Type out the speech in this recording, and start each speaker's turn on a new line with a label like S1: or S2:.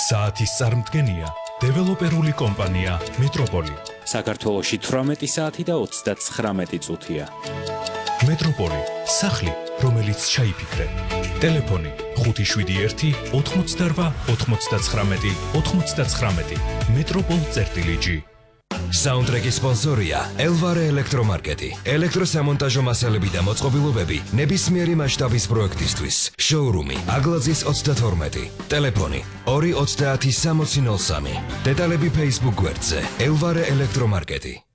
S1: საათის წარმდგენია დეველოპერული კომპანია მეტროპოლი.
S2: საქართველოში 18 საათი და 39 წუთია.
S1: მეტროპოლი, სახლი, რომელიც ჩაიფიქრე. ტელეფონი 571 88 99 99. მეტროპოლ.gr.
S3: საუნდტრეკის სპონსორია ელვარე ელექტრომარკეტი. ელექტროსამონტაჟო მასალები და მოწყობილობები ნებისმიერი მასშტაბის პროექტისთვის. შოურუმი აგლაძის 32. ტელეფონი 230 6003. დეტალები Facebook გვერდზე ელვარე ელექტრომარკეტი.